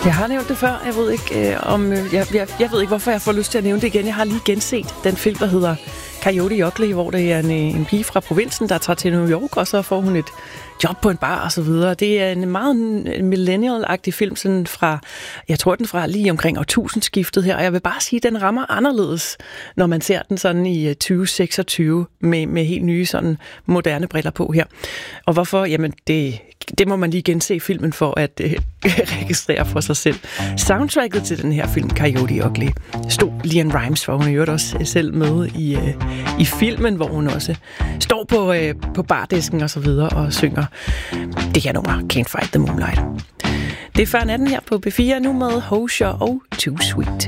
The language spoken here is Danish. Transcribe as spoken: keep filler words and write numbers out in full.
Jeg har nævnt det før. Jeg ved ikke, øh, om, øh, jeg, jeg, jeg ved ikke, hvorfor jeg får lyst til at nævne det igen. Jeg har lige genset den film, der hedder Coyote Ugly, hvor det er en, en pige fra provinsen, der tager til New York, og så får hun et job på en bar og så videre. Det er en meget millennial-agtig film, sådan fra, jeg tror den fra lige omkring årtusindskiftet her, og jeg vil bare sige, at den rammer anderledes, når man ser den sådan i tyve seksogtyve med, med helt nye sådan moderne briller på her. Og hvorfor? Jamen, det, det må man lige gense filmen for at øh, registrere for sig selv. Soundtracket til den her film, Coyote Ugly, stod Leanne Rimes, hvor hun jo også selv med i, øh, i filmen, hvor hun også står på, øh, på bardisken og så videre og synger det her nummer, Can't Fight the Moonlight. Det er før natten her på B fire, nu med Hozier og Too Sweet.